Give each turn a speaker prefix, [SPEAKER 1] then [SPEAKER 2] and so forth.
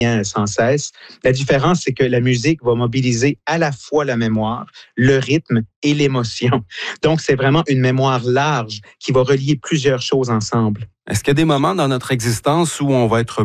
[SPEAKER 1] sans cesse. La différence, c'est que la musique va mobiliser à la fois la mémoire, le rythme et l'émotion. Donc, c'est vraiment une mémoire large qui va relier plusieurs choses ensemble.
[SPEAKER 2] Est-ce qu'il y a des moments dans notre existence où on va être